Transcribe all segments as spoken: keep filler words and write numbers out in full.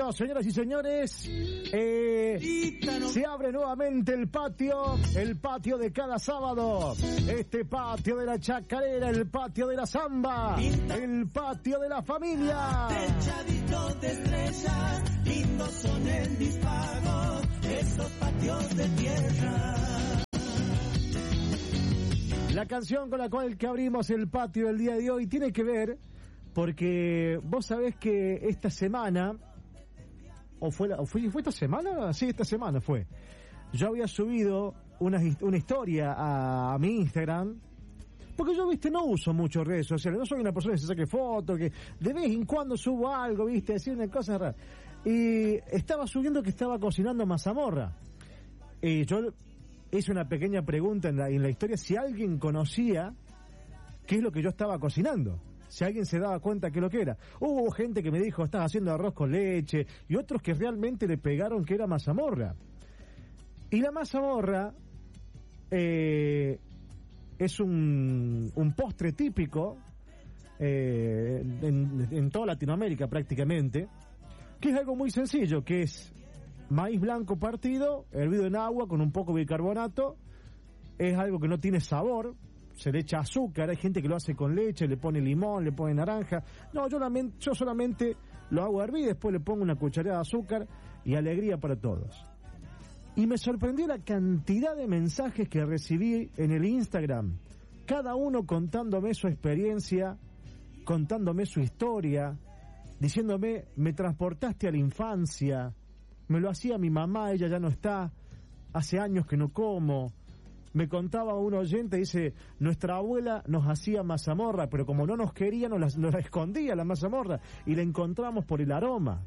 Bueno, señoras y señores, eh, se abre nuevamente el patio, el patio de cada sábado, este patio de la chacarera, el patio de la samba, el patio de la familia. Techaditos de estrellas, lindos son en mis pagos, esos patios de tierra. La canción con la cual que abrimos el patio del día de hoy tiene que ver porque vos sabés que esta semana, o fue, la, o fue, fue esta semana, sí, esta semana fue, yo había subido una, una historia a, a mi Instagram, porque yo, viste, no uso mucho redes sociales, no soy una persona que se saque fotos, que de vez en cuando subo algo, viste, decir una cosa rara, y estaba subiendo que estaba cocinando mazamorra, y yo hice una pequeña pregunta en la, en la historia, si alguien conocía qué es lo que yo estaba cocinando, si alguien se daba cuenta que lo que era. Hubo gente que me dijo, estás haciendo arroz con leche, y otros que realmente le pegaron que era mazamorra. Y la mazamorra eh, es un, un postre típico eh, en, en toda Latinoamérica prácticamente, que es algo muy sencillo, que es maíz blanco partido, hervido en agua con un poco de bicarbonato. Es algo que no tiene sabor, se le echa azúcar, hay gente que lo hace con leche, le pone limón, le pone naranja. No, yo, yo solamente lo hago hervir, después le pongo una cucharada de azúcar y alegría para todos. Y me sorprendió la cantidad de mensajes que recibí en el Instagram, cada uno contándome su experiencia, contándome su historia, diciéndome, me transportaste a la infancia, me lo hacía mi mamá, ella ya no está, hace años que no como. Me contaba un oyente, dice, nuestra abuela nos hacía mazamorra, pero como no nos quería, nos la, nos la escondía la mazamorra, y la encontramos por el aroma.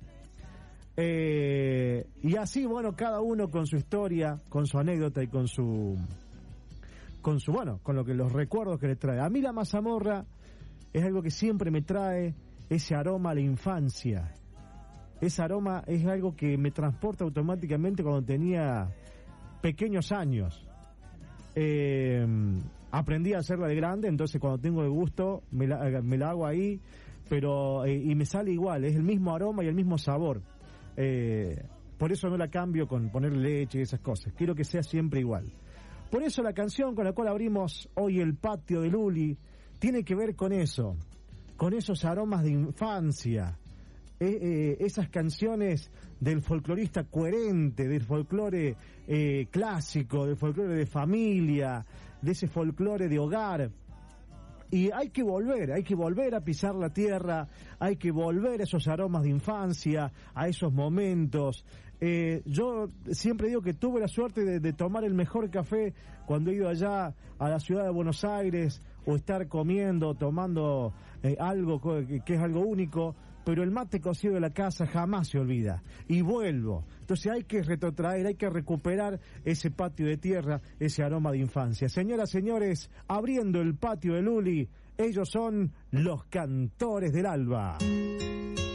Eh, y así, bueno, cada uno con su historia, con su anécdota y con su, con su, bueno, con lo que los recuerdos que le trae. A mí la mazamorra es algo que siempre me trae ese aroma a la infancia. Ese aroma es algo que me transporta automáticamente cuando tenía pequeños años. Eh, aprendí a hacerla de grande, entonces cuando tengo el gusto me la, me la hago ahí, pero eh, y me sale igual, es el mismo aroma y el mismo sabor. Eh, por eso no la cambio con ponerle leche y esas cosas, quiero que sea siempre igual. Por eso la canción con la cual abrimos hoy el patio de Luli tiene que ver con eso, con esos aromas de infancia. Eh, eh, esas canciones del folclorista coherente, del folclore eh, clásico, del folclore de familia, de ese folclore de hogar. Y hay que volver, hay que volver a pisar la tierra, hay que volver a esos aromas de infancia, a esos momentos. Eh, yo siempre digo que tuve la suerte de, de tomar el mejor café cuando he ido allá a la ciudad de Buenos Aires, o estar comiendo, tomando eh, algo que, que es algo único, pero el mate cocido de la casa jamás se olvida, y vuelvo. Entonces hay que retrotraer, hay que recuperar ese patio de tierra, ese aroma de infancia. Señoras, señores, abriendo el patio de Luli, ellos son los Cantores del Alba.